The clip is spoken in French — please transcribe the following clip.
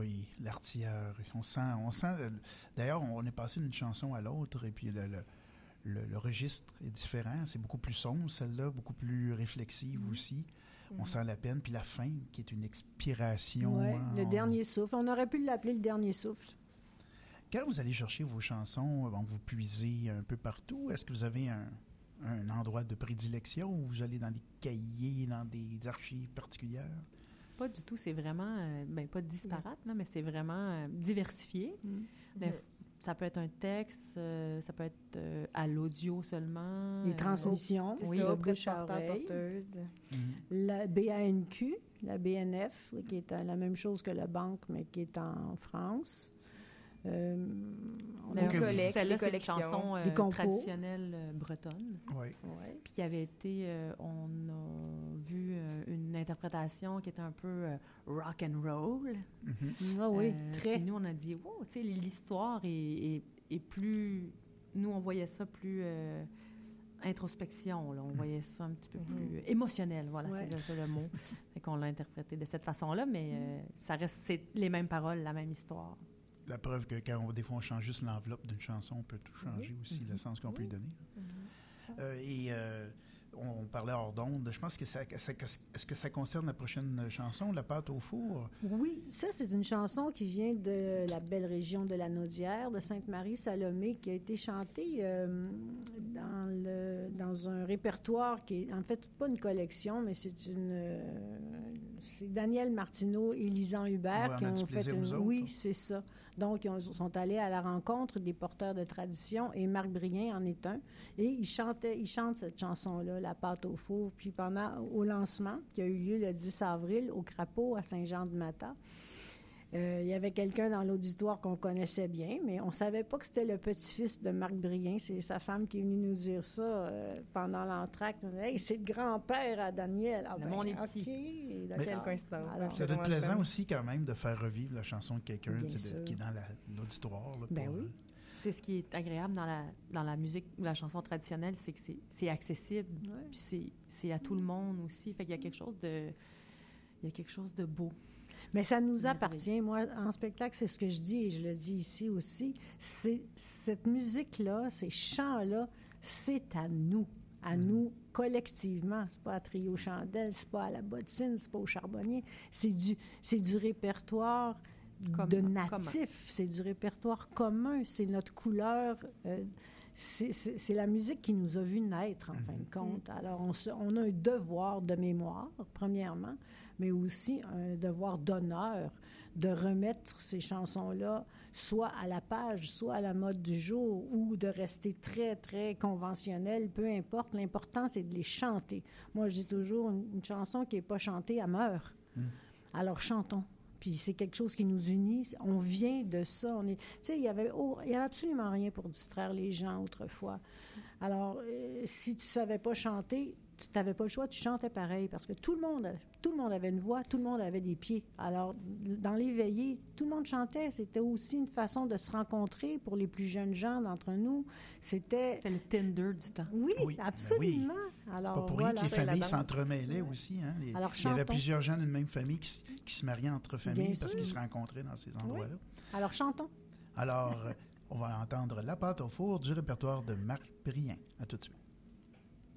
Oui, l'artilleur. D'ailleurs, on est passé d'une chanson à l'autre, et puis le registre est différent. C'est beaucoup plus sombre, celle-là, beaucoup plus réflexive aussi. On sent la peine. Puis la fin, qui est une expiration. Oui, le dernier souffle. On aurait pu l'appeler le dernier souffle. Quand vous allez chercher vos chansons, vous puisez un peu partout. Est-ce que vous avez un endroit de prédilection ou vous allez dans des cahiers, dans des archives particulières? Pas du tout. C'est vraiment, pas disparate, là, mais c'est vraiment diversifié. Ça peut être un texte, ça peut être à l'audio seulement. Les transmissions, oui, auprès de porteurs-porteuses. La BANQ, la BNF, qui est la même chose que la banque, mais qui est en France. On a celle-là, c'est une chanson traditionnelle bretonne. Oui. Puis qui avait été, on a vu une interprétation qui était un peu rock and roll. Ah oui, très. Puis nous, on a dit, wow, tu sais, l'histoire est plus... Nous, on voyait ça plus introspection, là. On voyait ça un petit peu plus émotionnel, voilà, c'est le mot. Fait qu'on l'a interprété de cette façon-là, mais ça reste, c'est les mêmes paroles, la même histoire. La preuve que quand des fois on change juste l'enveloppe d'une chanson, on peut tout changer aussi, le sens qu'on peut lui donner. On parlait hors d'onde. Je pense que est-ce que ça concerne la prochaine chanson, La pâte au four? Oui, ça, c'est une chanson qui vient de la belle région de la Naudière, de Sainte-Marie-Salomé, qui a été chantée dans un répertoire qui est, en fait, pas une collection, mais c'est Daniel Martineau et Lisan Hubert qui ont fait une... Oui, c'est ça. Donc, ils sont allés à la rencontre des porteurs de tradition, et Marc Brien en est un. Et il chante cette chanson-là, La pâte au four. Puis au lancement, qui a eu lieu le 10 avril au Crapaud à Saint-Jean-de-Mata, il y avait quelqu'un dans l'auditoire qu'on connaissait bien, mais on ne savait pas que c'était le petit-fils de Marc Brien. C'est sa femme qui est venue nous dire ça pendant l'entracte. « Hey, c'est le grand-père à Daniel. » Le monde est petit. Quelle coïncidence. Ça doit être plaisant aussi quand même de faire revivre la chanson de quelqu'un qui est dans l'auditoire. Là, oui. C'est ce qui est agréable dans la musique ou la chanson traditionnelle, c'est que c'est accessible. Puis c'est à tout le monde aussi. Fait qu'il y a quelque chose de beau. Mais ça nous appartient. Moi, en spectacle, c'est ce que je dis, et je le dis ici aussi. Cette musique-là, ces chants-là, c'est à nous collectivement. C'est pas à Trio Chandelle, c'est pas à la bottine, c'est pas au charbonnier. C'est du répertoire de natifs. C'est du répertoire commun. C'est notre couleur. C'est la musique qui nous a vu naître, en fin de compte. Alors, on a un devoir de mémoire, premièrement, mais aussi un devoir d'honneur de remettre ces chansons-là soit à la page, soit à la mode du jour, ou de rester très, très conventionnel, peu importe. L'important, c'est de les chanter. Moi, je dis toujours, une chanson qui n'est pas chantée, elle meurt. Alors, chantons. Puis c'est quelque chose qui nous unit. On vient de ça. Tu sais, il y avait absolument rien pour distraire les gens autrefois. Alors, si tu savais pas chanter, tu n'avais pas le choix, tu chantais pareil, parce que tout le monde avait une voix, tout le monde avait des pieds. Alors, dans les veillées, tout le monde chantait. C'était aussi une façon de se rencontrer pour les plus jeunes gens d'entre nous. C'était le Tinder du temps. Oui, absolument. Ben Alors, pas pour rien que les familles s'entremêlaient aussi. Hein? Alors, il y avait plusieurs gens d'une même famille qui se mariaient entre familles parce qu'ils se rencontraient dans ces endroits-là. Alors, chantons. Alors, on va entendre La pâte au four du répertoire de Marc Brien. À tout de suite.